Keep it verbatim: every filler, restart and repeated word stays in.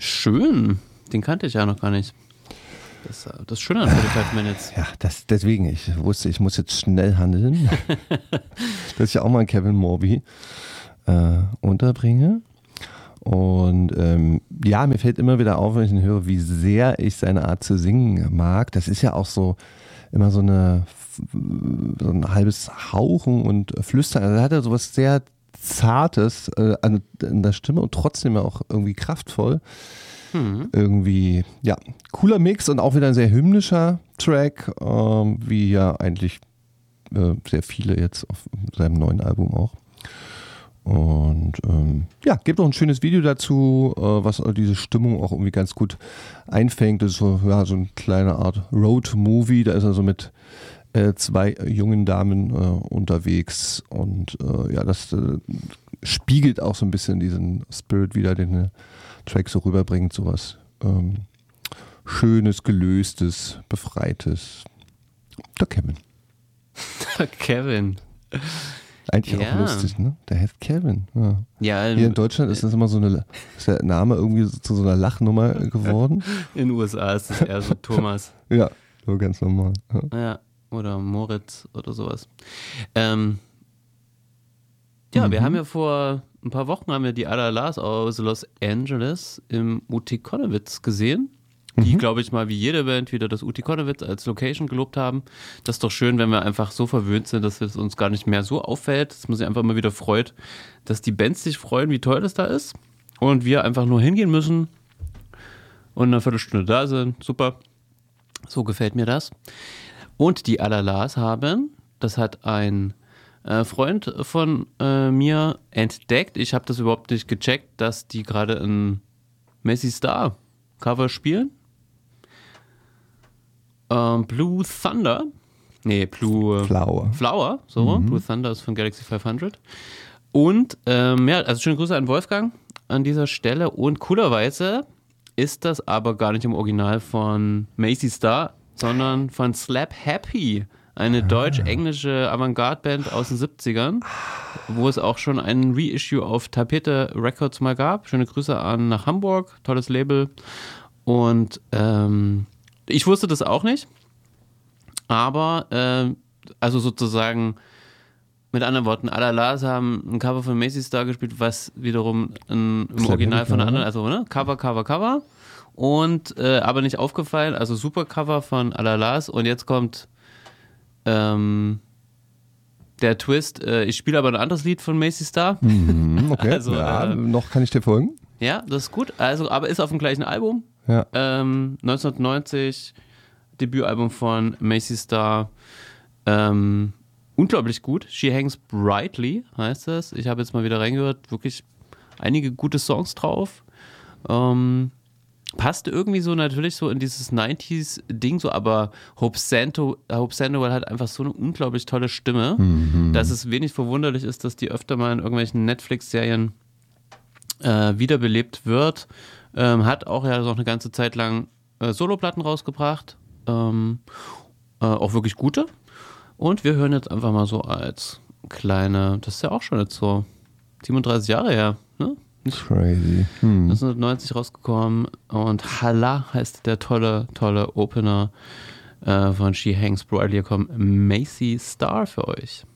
Schön. Den kannte ich ja noch gar nicht. Das, das ist schön an forty-five Minutes. Ja, das, deswegen, ich wusste, ich muss jetzt schnell handeln, dass ich auch mal einen Kevin Morby äh, unterbringe. Und ähm, ja, mir fällt immer wieder auf, wenn ich ihn höre, wie sehr ich seine Art zu singen mag. Das ist ja auch so immer so, eine, so ein halbes Hauchen und Flüstern. Also er hat ja sowas sehr Zartes äh, an, an der Stimme und trotzdem auch irgendwie kraftvoll. Mhm. Irgendwie, ja, cooler Mix und auch wieder ein sehr hymnischer Track, ähm, wie ja eigentlich äh, sehr viele jetzt auf seinem neuen Album auch. Und ähm, ja, gibt auch ein schönes Video dazu, äh, was diese Stimmung auch irgendwie ganz gut einfängt. Das ist so, ja, so eine kleine Art Road-Movie, da ist er so mit äh, zwei jungen Damen äh, unterwegs und äh, ja, das äh, spiegelt auch so ein bisschen diesen Spirit wieder, den der Track so rüberbringt, sowas ähm, Schönes, Gelöstes, Befreites. Der Kevin. Der Kevin. Eigentlich ja. auch lustig, ne? Der heißt Kevin. Ja. Ja, hier in Deutschland ist das immer so eine, ist der Name irgendwie so zu so einer Lachnummer geworden. In den U S A ist es eher so Thomas. Ja, so ganz normal. Ja, ja, oder Moritz oder sowas. Ähm, ja, mhm. wir haben ja vor ein paar Wochen haben wir die Alalas aus Los Angeles im U T Connewitz gesehen. Die, mhm. glaube ich mal, wie jede Band wieder das U T Connewitz als Location gelobt haben. Das ist doch schön, wenn wir einfach so verwöhnt sind, dass es uns gar nicht mehr so auffällt, dass man sich einfach immer wieder freut, dass die Bands sich freuen, wie toll das da ist und wir einfach nur hingehen müssen und eine Viertelstunde da sind. Super. So gefällt mir das. Und die Alalas haben, das hat ein äh, Freund von äh, mir entdeckt, ich habe das überhaupt nicht gecheckt, dass die gerade ein Macy Star Cover spielen. Ähm, Blue Thunder. Nee, Blue Flower. Flower, so. Mhm. Blue Thunder ist von Galaxy fünfhundert. Und, ähm, ja, also schöne Grüße an Wolfgang an dieser Stelle. Und coolerweise ist das aber gar nicht im Original von Macy Star, sondern von Slap Happy. Eine ah. deutsch-englische Avantgarde-Band aus den siebzigern, wo es auch schon einen Reissue auf Tapete Records mal gab. Schöne Grüße an nach Hamburg, tolles Label. Und ähm, ich wusste das auch nicht, aber äh, also sozusagen mit anderen Worten, Alalas haben ein Cover von Macy Star gespielt, was wiederum ein, im Original von einer anderen, also ne, Cover, Cover, Cover und äh, aber nicht aufgefallen, also super Cover von Alalas und jetzt kommt ähm, der Twist, äh, ich spiele aber ein anderes Lied von Macy Star. Mhm, okay, also, ja, äh, noch kann ich dir folgen. Ja, das ist gut, also aber ist auf dem gleichen Album. Ja. Ähm, neunzehnhundertneunzig, Debütalbum von Macy Star. Ähm, unglaublich gut. She Hangs Brightly heißt es. Ich habe jetzt mal wieder reingehört. Wirklich einige gute Songs drauf. Ähm, passt irgendwie so natürlich so in dieses neunziger-Ding so, aber Hope Sandoval, Hope Sandoval hat einfach so eine unglaublich tolle Stimme, mhm. dass es wenig verwunderlich ist, dass die öfter mal in irgendwelchen Netflix-Serien äh, wiederbelebt wird. Ähm, hat auch ja noch eine ganze Zeit lang äh, Soloplatten rausgebracht. Ähm, äh, auch wirklich gute. Und wir hören jetzt einfach mal so als kleine, das ist ja auch schon jetzt so siebenunddreißig Jahre her, ne? Crazy. Hm. neunzehnhundertneunzig rausgekommen und Hala heißt der tolle, tolle Opener äh, von She Hangs Brightly. Hier kommt Macy Star für euch.